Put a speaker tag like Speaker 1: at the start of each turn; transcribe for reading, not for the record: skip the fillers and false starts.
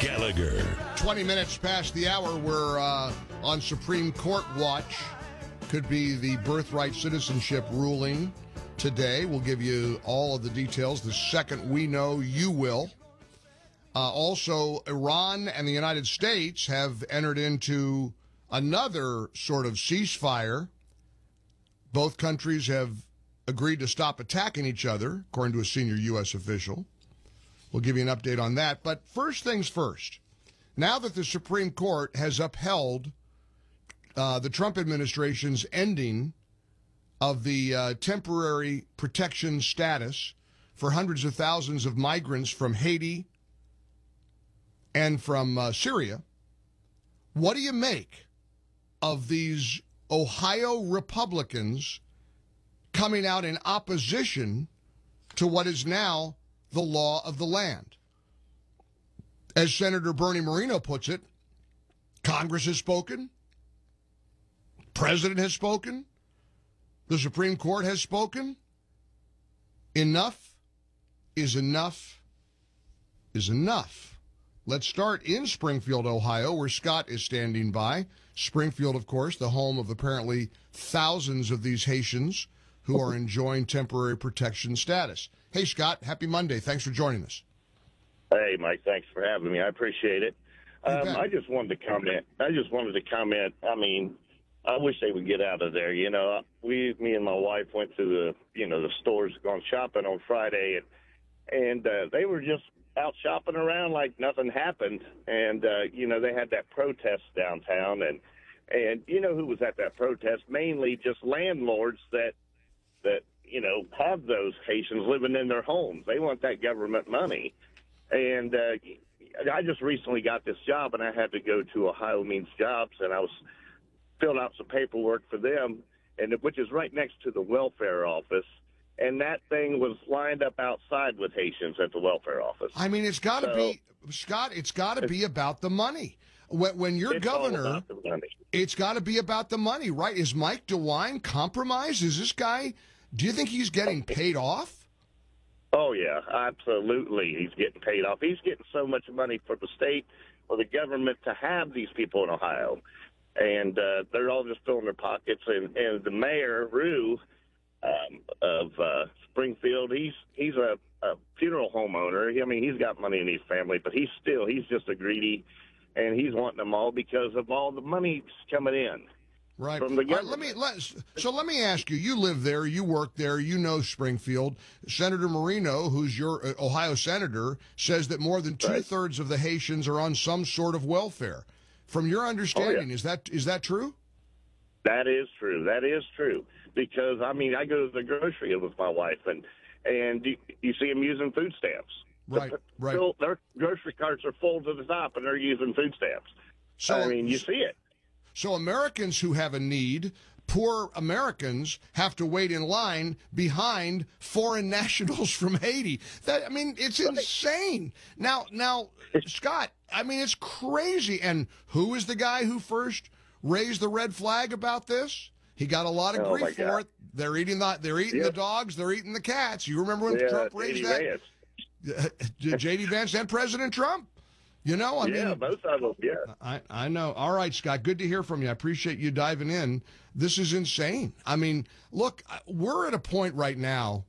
Speaker 1: Gallagher.
Speaker 2: 20 minutes past the hour. We're on Supreme Court watch. Could be the birthright citizenship ruling today. We'll give you all of the details. The second we know, you will. Also, Iran and the United States have entered into another sort of ceasefire. Both countries have agreed to stop attacking each other, according to a senior U.S. official. We'll give you an update on that. But first things first. Now that the Supreme Court has upheld the Trump administration's ending of the temporary protection status for hundreds of thousands of migrants from Haiti and from Syria, what do you make of these Ohio Republicans coming out in opposition to what is now the law of the land? As Senator Bernie Moreno puts it, Congress has spoken, President has spoken, the Supreme Court has spoken. Enough is enough is enough. Let's start in Springfield, Ohio, where Scott is standing by. Springfield, of course, the home of apparently thousands of these Haitians who are enjoying temporary protection status. Hey, Scott, happy Monday. Thanks for joining us.
Speaker 3: Hey, Mike, thanks for having me. I appreciate it. I just wanted to comment. I mean, I wish they would get out of there. You know, me and my wife went to the stores, gone shopping on Friday, and they were just out shopping around like nothing happened. And, they had that protest downtown. And you know who was at that protest? Mainly just landlords that have those Haitians living in their homes. They want that government money. And I just recently got this job, and I had to go to Ohio Means Jobs, and I was filling out some paperwork for them, which is right next to the welfare office. And that thing was lined up outside with Haitians at the welfare office.
Speaker 2: I mean, it's got to be, Scott, it's got to be about the money. When you're governor, it's got to be about the money, right? Is Mike DeWine compromised? Is this guy, do you think he's getting paid off?
Speaker 3: Oh, yeah, absolutely. He's getting paid off. He's getting so much money for the state or the government to have these people in Ohio. And they're all just filling their pockets. And the mayor, Rue, of Springfield, he's a funeral home owner. I mean, he's got money in his family, but he's just a greedy, and he's wanting them all because of all the money coming in.
Speaker 2: Right.
Speaker 3: From the
Speaker 2: government. Let me ask you, you live there, you work there, you know Springfield. Senator Moreno, who's your Ohio senator, says that more than two-thirds of the Haitians are on some sort of welfare. From your understanding, is that true?
Speaker 3: That is true. That is true. Because, I mean, I go to the grocery with my wife, and you see them using food stamps.
Speaker 2: Right.
Speaker 3: Their grocery carts are full to the top, and they're using food stamps. So, I mean, you see it.
Speaker 2: So Americans who have a need, poor Americans, have to wait in line behind foreign nationals from Haiti. It's insane. Now, Scott, I mean, it's crazy. And who is the guy who first raised the red flag about this? He got a lot of grief for it. They're eating the dogs. They're eating the cats. You remember when Trump raised that? J.D. Vance and President Trump. You know, I mean,
Speaker 3: both of them. Yeah,
Speaker 2: I know. All right, Scott. Good to hear from you. I appreciate you diving in. This is insane. I mean, look, we're at a point right now